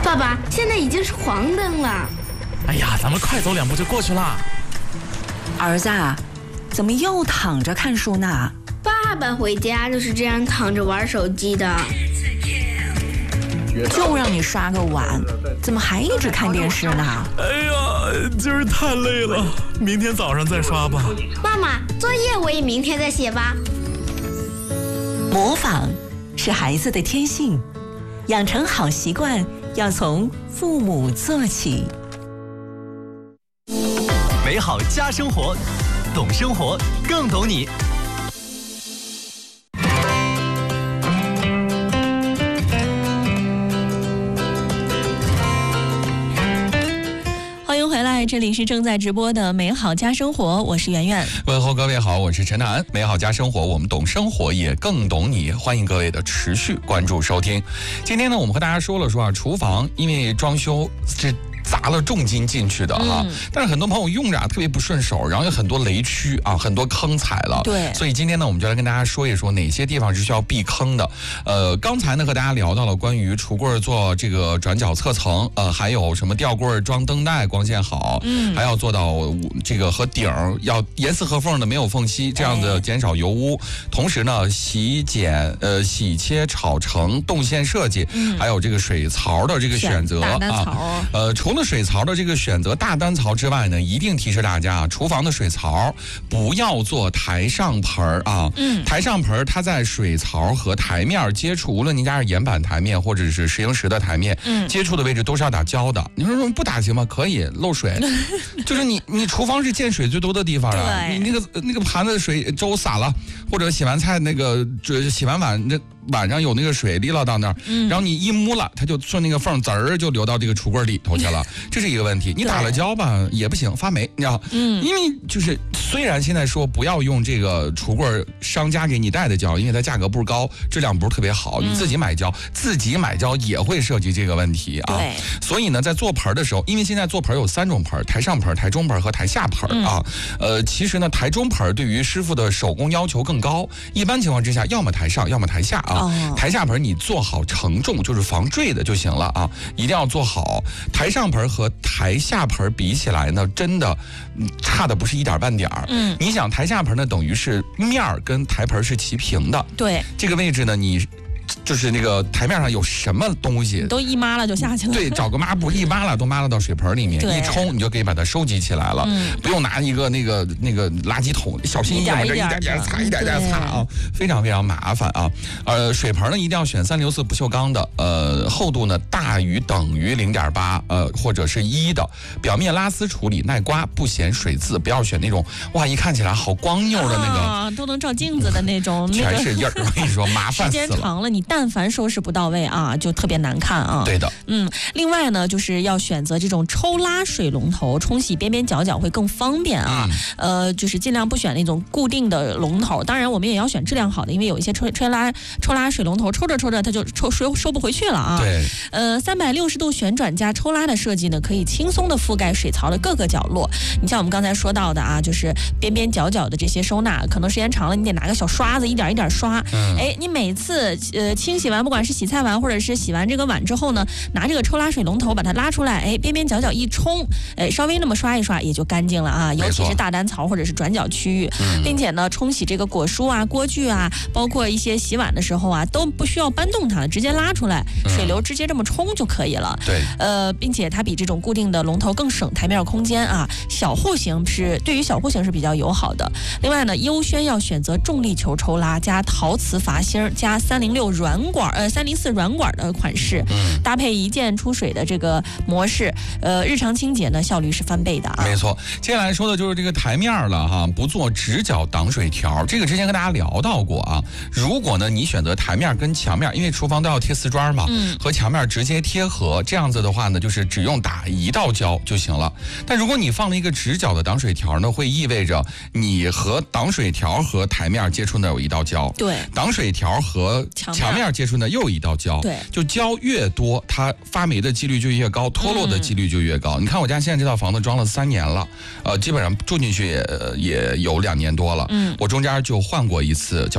爸爸，现在已经是黄灯了。 哎呀，咱们快走2步就过去了。 儿子，怎么又躺着看书呢？ 爸爸回家就是这样躺着玩手机的。 就让你刷个碗，怎么还一直看电视呢？ 哎呀，今儿太累了，明天早上再刷吧。 妈妈，作业我也明天再写吧。 模仿是孩子的天性，养成好习惯要从父母做起。 美好家生活，懂生活更懂你。 欢迎回来，这里是正在直播的美好家生活，我是圆圆。 问候各位好，我是陈楠。美好家生活，我们懂生活，也更懂你。欢迎各位的持续关注收听。今天呢，我们和大家说啊，厨房因为装修是砸了重金进去的哈，但是很多朋友用着特别不顺手，然后有很多雷区啊，很多坑踩了。 对， 所以今天呢，我们就来跟大家说一说哪些地方是需要避坑的。刚才呢和大家聊到了关于橱柜做这个转角侧层，还有什么吊柜装灯带光线好，还要做到这个和顶要严丝合缝的，没有缝隙，这样的减少油污。同时呢，洗切炒成动线设计，还有这个水槽的这个选择啊，除了水槽的这个选择大单槽之外呢，一定提示大家，厨房的水槽不要做台上盆啊。台上盆它在水槽和台面接触，无论您家是岩板台面或者是石英石的台面，接触的位置都是要打胶的。你说不打行吗？可以漏水，就是你厨房是见水最多的地方啊。你那个盘子水粥洒了，或者洗完菜那个洗完碗那碗上有那个水沥了到那儿，然后你一摸了，它就顺那个缝滋儿就流到这个橱柜里头去了，这是一个问题。你打了胶吧也不行，发霉，你知道？因为就是虽然现在说不要用这个橱柜商家给你带的胶，因为它价格不是高，质量不是特别好，你自己买胶也会涉及这个问题啊。 对， 所以呢，在做盆的时候，因为现在做盆有3种盆，台上盆、台中盆和台下盆啊。其实呢，台中盆对于师傅的手工要求更高，一般情况之下，要么台上，要么台下啊。台下盆你做好承重，就是防坠的就行了啊，一定要做好。台上盆和台下盆比起来呢，真的差的不是一点半点儿。你想台下盆呢，等于是面儿跟台盆是齐平的。 对， 这个位置呢，你就是那个台面上有什么东西， 都一抹了就下去了。 对，找个抹布一抹了，都抹了到水盆里面，一冲你就可以把它收集起来了。不用拿一个那个垃圾桶，小心翼翼往这一点点擦，一点点擦啊，非常非常麻烦啊。水盆呢一定要选364不锈钢的，厚度呢大于等于0.8，或者是1的，表面拉丝处理，耐刮，不显水渍，不要选那种哇一看起来好光溜的那个， 都能照镜子的那种， 全是印儿。我跟你说，麻烦死了。 时间长了，你但凡收拾不到位啊，就特别难看啊。 对的， 另外呢，就是要选择这种抽拉水龙头，冲洗边边角角会更方便啊。就是尽量不选那种固定的龙头，当然我们也要选质量好的，因为有一些抽拉水龙头抽着它就收不回去了啊。 对 ，360度旋转加抽拉的设计呢，可以轻松的覆盖水槽的各个角落。你像我们刚才说到的啊，就是边边角角的这些收纳，可能时间长了，你得拿个小刷子一点一点刷。你每次清洗完，不管是洗菜完或者是洗完这个碗之后呢，拿这个抽拉水龙头把它拉出来，边边角角一冲，稍微那么刷一刷也就干净了啊。尤其是大单槽或者是转角区域，并且呢，冲洗这个果蔬啊、锅具啊，包括一些洗碗的时候啊，都不需要搬动它，直接拉出来，水流直接这么冲就可以了。 对， 并且它比这种固定的龙头更省台面空间啊。对于小户型是比较友好的。另外呢，优先要选择重力球抽拉加陶瓷阀芯加304软管的款式，搭配一键出水的这个模式，日常清洁呢效率是翻倍的啊。 没错，接下来说的就是这个台面了哈，不做直角挡水条，这个之前跟大家聊到过啊。如果呢你选择台面跟墙面，因为厨房都要贴瓷砖嘛，和墙面直接贴合，这样子的话呢，就是只用打1道胶就行了。但如果你放了一个直角的挡水条呢，会意味着你和挡水条和台面接触呢有1道胶， 对， 挡水条和墙面接触呢又有1道胶， 对， 就胶越多，它发霉的几率就越高，脱落的几率就越高。你看我家现在这套房子装了3年了，基本上住进去也有2年多了，我中间就换过1次胶条。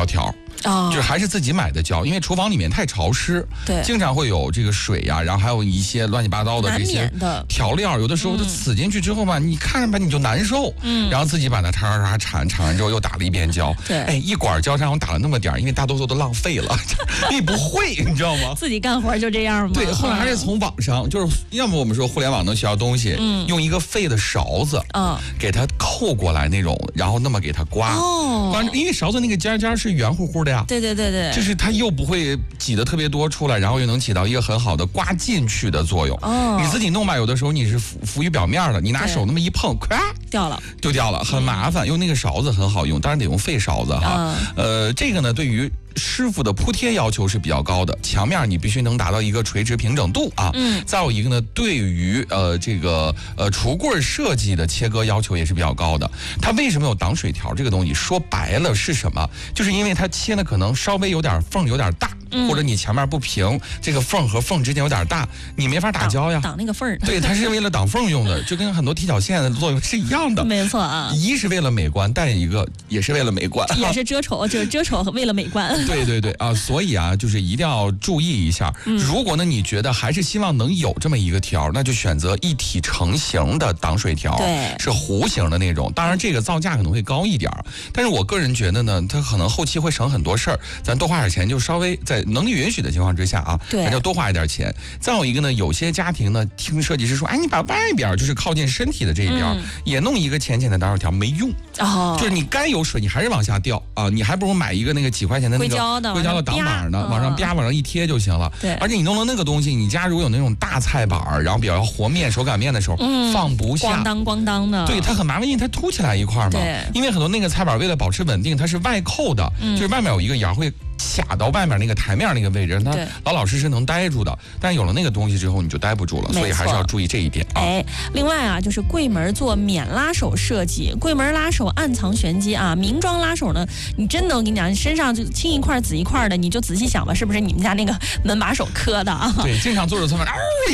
就是还是自己买的胶，因为厨房里面太潮湿， 对， 经常会有这个水呀，然后还有一些乱七八糟的这些调料，有的时候它刺进去之后吧，你看着吧你就难受，然后自己把它铲完之后又打了一遍胶， 对， 一管胶上我打了那么点，因为大多数都浪费了，你不会，你知道吗？ 自己干活就这样吗？ 对，后来还是从网上，就是要么我们说互联网能学到东西，用一个废的勺子，给它扣过来那种，然后那么给它刮，因为勺子那个尖是圆乎乎的呀， 对， 就是它又不会挤得特别多出来，然后又能起到一个很好的刮进去的作用。你自己弄吧，有的时候你是浮于表面的，你拿手那么一碰，咵掉了， 就掉了，很麻烦。用那个勺子很好用，当然得用废勺子哈。这个呢，对于师傅的铺贴要求是比较高的，墙面你必须能达到一个垂直平整度啊。再有一个呢，对于这个橱柜设计的切割要求也是比较高的。它为什么有挡水条这个东西？说白了是什么？就是因为它切的可能稍微有点缝有点大，或者你墙面不平，这个缝和缝之间有点大，你没法打胶呀。 挡那个缝儿。 对，它是为了挡缝用的，就跟很多踢脚线的作用是一样的。 没错啊。 一是为了美观，但一个也是为了美观， 也是遮丑，就是遮丑为了美观。 对啊，所以啊，就是一定要注意一下。如果呢，你觉得还是希望能有这么一个条，那就选择一体成型的挡水条， 对， 是弧形的那种。当然，这个造价可能会高一点，但是我个人觉得呢，它可能后期会省很多事儿，咱多花点钱，就稍微在能力允许的情况之下啊，咱就多花一点钱。再有一个呢，有些家庭呢，听设计师说，你把外边就是靠近身体的这一边也弄一个浅浅的挡水条，没用。就是你该有水，你还是往下掉啊，你还不如买一个那个几块钱的那个硅胶的挡板呢，往上啪往上一贴就行了。 对， 而且你弄了那个东西，你家如果有那种大菜板，然后比较和面、手擀面的时候，放不下， 咣当的。 对，它很麻烦，因为它凸起来一块嘛。 对， 因为很多那个菜板为了保持稳定，它是外扣的，就是外面有一个眼会卡到外面那个台面那个位置，它老老实实能待住的。但是有了那个东西之后，你就待不住了，所以还是要注意这一点啊。 另外啊，就是柜门做免拉手设计，柜门拉手暗藏玄机啊。明装拉手呢，你真的我跟你讲，你身上就青一块紫一块的，你就仔细想吧，是不是你们家那个门把手磕的啊？ 对，经常坐着侧面，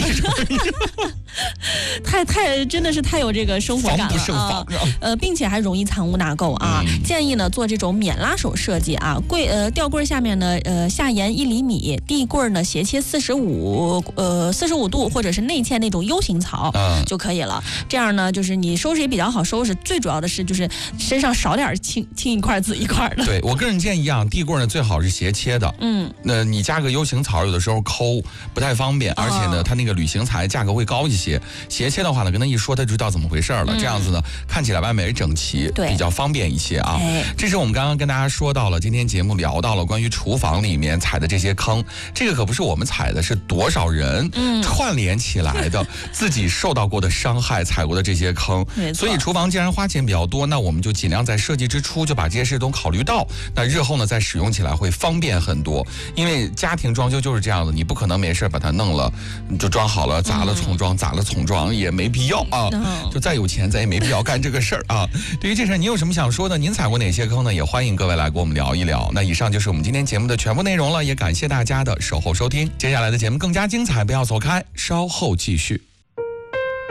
太真的是太有这个生活感了， 防不胜防并且还容易藏污纳垢啊。建议呢做这种免拉手设计啊，吊柜下面呢下沿1厘米，地柜呢斜切45度，或者是内嵌那种 U 型槽就可以了。这样呢就是你收拾也比较好收拾，最主要的是就是身上少点青一块紫一块的。 对，我个人建议啊，地柜呢最好是斜切的，那你加个 U 型槽有的时候抠不太方便，而且呢它那个铝型材价格会高一些，斜切的话呢跟他一说他就知道怎么回事了，这样子呢看起来外面也整齐，比较方便一些啊。这是我们刚刚跟大家说到了，今天节目聊到了关于厨房里面踩的这些坑，这个可不是我们踩的，是多少人串联起来的，自己受到过的伤害，踩过的这些坑。所以厨房既然花钱比较多，那我们就尽量在设计之初就把这些事都考虑到，那日后呢再使用起来会方便很多。因为家庭装修就是这样的，你不可能没事把它弄了就装好了，砸了重装也没必要啊。就再有钱咱也没必要干这个事儿啊。对于这事儿，您有什么想说的？您踩过哪些坑呢？也欢迎各位来跟我们聊一聊。那以上就是我们今天节目的全部内容了，也感谢大家的守候收听。接下来的节目更加精彩，不要走开，稍后继续。